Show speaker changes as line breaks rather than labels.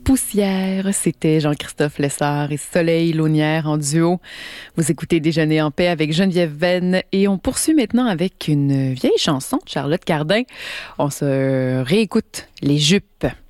Poussière, c'était Jean-Christophe Lessard et Soleil Launière en duo. Vous écoutez Déjeuner en paix avec Geneviève Venn et on poursuit maintenant avec une vieille chanson de Charlotte Cardin. On se réécoute Les Jupes.